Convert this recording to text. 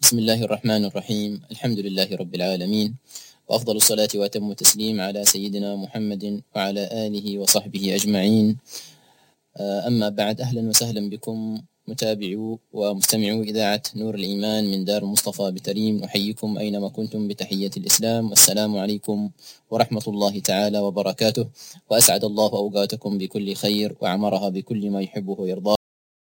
بسم الله الرحمن الرحيم. الحمد لله رب العالمين، وأفضل الصلاة وأتم التسليم على سيدنا محمد وعلى آله وصحبه أجمعين. أما بعد، أهلا وسهلا بكم متابعو ومستمعو إذاعة نور الإيمان من دار المصطفى بتريم. نحييكم أينما كنتم بتحية الإسلام، والسلام عليكم ورحمة الله تعالى وبركاته، وأسعد الله أوقاتكم بكل خير وعمرها بكل ما يحبه ويرضاه.